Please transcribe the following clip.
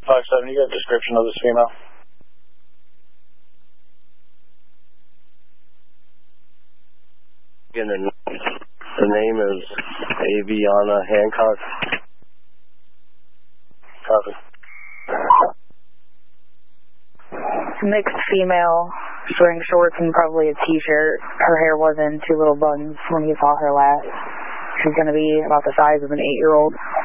5-7, you got a description of this female? Again, the name is Aviana Hancock. Copy. Mixed female, she's wearing shorts and probably a t-shirt. Her hair was in 2 little buns when you saw her last. She's going to be about the size of an 8-year-old.